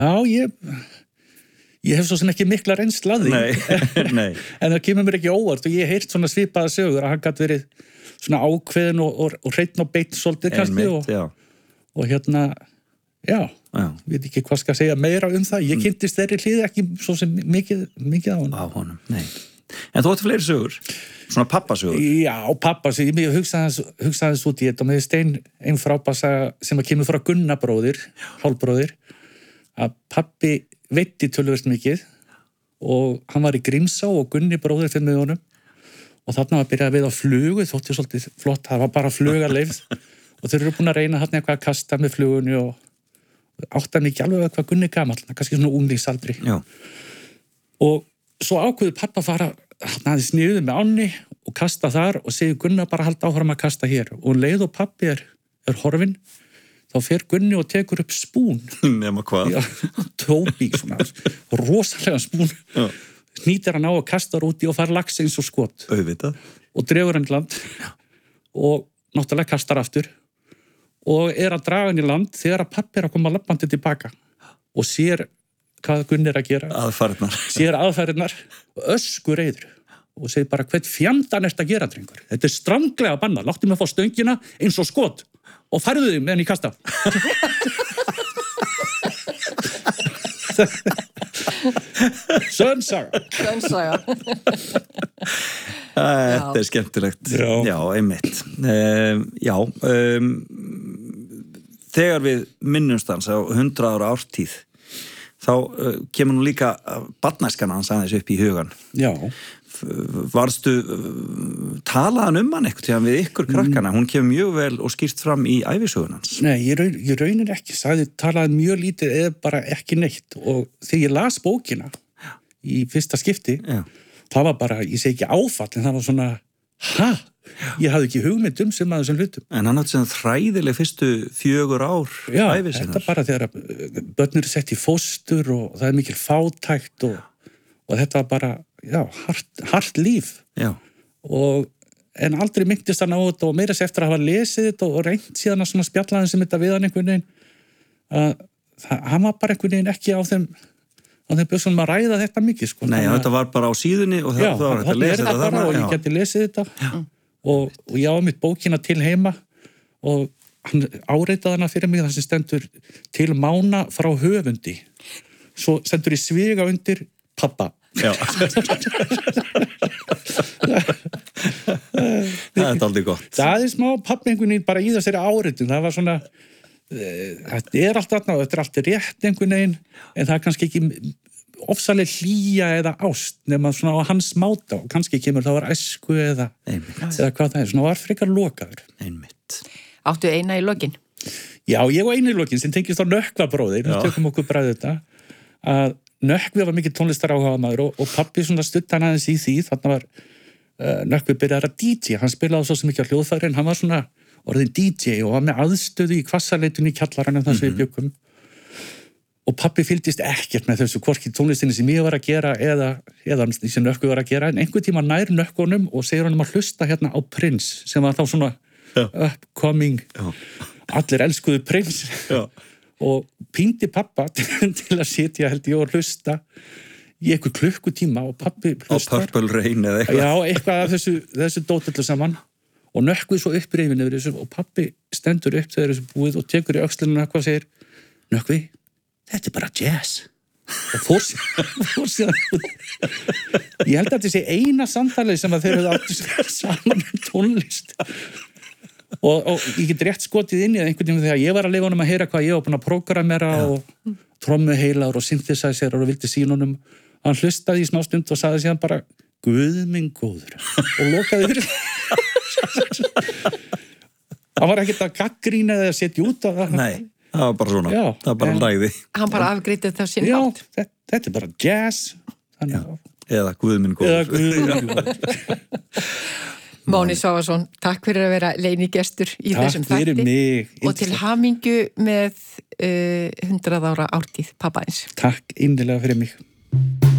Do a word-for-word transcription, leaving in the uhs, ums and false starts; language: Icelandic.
Já, ég ég hef svo sem ekki mikla reynslu af því. Nei, nei. En það kemur mér ekki óvart og ég hef heyrt svona svipaða sögur að hann gat verið svona ákveðin og, og, og hreinn og beinn svolítið kannski og, og hérna, já, já, veit ekki hvað skal segja meira um það. Ég mm. kynntist þeirri hlið ekki svo sem mikið, mikið á honum. Á honum, nei. En þú ætti fleiri sögur? Svona pappasögur? Já, pappasögur. Ég hugsaði þess út í þetta og með stein einn frábasa sem að kemur frá Gunna bróðir, hálfbróðir, að pappi veitti töluvert mikið og hann var í Grímsá og Gunni bróðir fyrir með honum og þarna var að byrja að veiða á flugu, þótti svolítið flott, það var bara flugarleifð og þeir eru búin að reyna þarna eitthvað að kasta með flugunni og áttan ekki alveg að hvað Gunni gamall, kannski svona unglingsaldri. Já. Og svo ákveður pappa að fara aðeins niður með ánni og kasta þar og segir Gunna bara halda áfram að kasta hér og leið og pappi er, er horfinn þá fer Gunni og tekur upp spún. Nema hvað? Já, tópi, svona, rosalega spún. Já. Snýtir hann á og kastar úti og fær lax eins og skot. Auðvitað. Og dregur hann í land og náttúrulega kastar aftur og er að draga hann í land þegar að pappi er að koma labbandi tilbaka og sér hvað Gunni er að gera. Aðfærirnar. Sér aðfærirnar og öskur reiður og segir bara hvern fjandan ert að gera, drengur? Þetta er stranglega að banna. Láttu mig að fá stöngina eins og skot. Og færðu þig meðan ég kasta. Sönsaga. Sönsaga. Þetta er skemmtilegt. Já, já einmitt. Um, já, um, þegar við minnumst hans á hundrað ára ártíð, þá uh, kemur nú líka barnæskan hans aðeins upp í hugan. Já. Varstu talaðan um hann eitthvað til hann við ykkur krakkana? Hún kemur mjög vel og skýrt fram í ævisögun hans. Nei, ég, raun, ég raunir ekki. Sagði talaði mjög lítið eða bara ekki neitt. Og þegar ég las bókina í fyrsta skipti, Já. Það var bara, ég segi ekki áfall, en það var svona, ha? Ég hafði ekki hugmynd um sem að þessum hlutum. En hann átti sem þræðileg fyrstu fjögur ár Já, ævisinnar. Þetta bara þegar börnur er sett í fóstur og það er mikil fátækt og, og þetta var bara já, hart, hart líf já. Og, en aldrei myndist hann á þetta og meira sér eftir að hafa lesið þetta og reynt síðan að svona spjallaðin sem þetta við hann einhvern veginn að það, hann var bara einhvern veginn ekki á þeim á þeim bjössunum að ræða þetta mikið sko. Nei, þetta var bara á síðunni og það, já, það var þetta að lesa þetta bara og ég geti lesið þetta og, og ég á mitt bókina til heima og hann áreitaði hana fyrir mig þar sem stendur til mána frá höfundi svo stendur í sviga undir pappa. Já. Það er aldrei gott. Það er smá pappengunni bara í þessari áriðin. Það var svona, þetta er allt þarna og þetta er allt rétt einhvern veginn, en það er kannski ekki ofsalega hlýja eða ást nema svona á hans máta og kannski kemur það var æsku eða, eða hvað það er. Svona var frekar lokaður. Einmitt. Áttu eina í lokin? Já, ég og eina í lokin sem tengist á Nökkvabróðir. Við tökum okkur bræðið þetta að Nökkvi var mikið tónlistar áhuga maður og, og pappi svona stutt hann aðeins í því þarna var uh, Nökkvi byrjaði að D J hann spilaði svo sem ekki á hljóðfæri en hann var svona orðin D J og var með aðstöðu í hvassarleitun í kjallaranum þar sem við byggum og pappi fylgdist ekkert með þessu hvorki tónlistinni sem ég var að gera eða, eða sem Nökkvi var að gera en einhvern tíma nær Nökkunum og segir hann um að hlusta hérna á Prince sem var þá svona Já. Upcoming Já. Allir elskuðu Prince Já. Og píndi pappa til, til að sitja held ég og hlusta í eitthvað klukkutíma og pappi hlustar. Á Purple Rain eða eitthvað. Já, eitthvað af þessu, þessu dótöldu saman og Nökkvi svo upprifin yfir þessu og pappi stendur upp þegar þessu búið og tekur í öxlinu og segir Nökkvi, þetta er bara jazz. Og fór síðan ég held að þetta sé eina samtalið sem að þeir hefðu átt saman um tónlist. Og, og ég get rétt skotið inn í það einhvern tíma þegar ég var að leifa honum að heyra hvað ég var búin að prógramera ja. Og trommuheilar og synthesizer og vildi sín honum hann hlustaði í smá stund og sagði síðan bara Guð minn góður og lokaði fyrir hann var ekkert að gagnrýna eða setja út af það Nei, það var bara svona, já, það var bara en, læði Hann bara afgreiddi það sín átt Já, þetta, þetta er bara jazz Þannig, Eða Guð minn góður Eða Guð minn góður Máni Svavarsson, takk fyrir að vera leinigestur í takk þessum þætti mig, og til hamingju með uh, hundrað ára ártíð pappa eins. Takk innilega fyrir mig.